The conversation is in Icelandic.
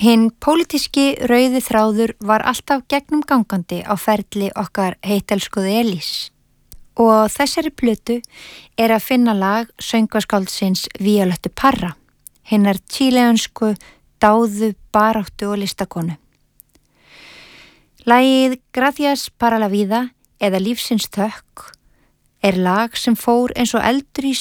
Hinn pólitíski rauði þráður var alltaf gegnumgangandi á ferli okkar heitelskuðu Elís og á þessari plötu að finna lag söngvaskáldsins Violettu Parra, hinnar chileansku dáðu baráttu og listakonu. Lagið Gracias para la vida eða Lífsins þökk lag sem fór eins og eldur í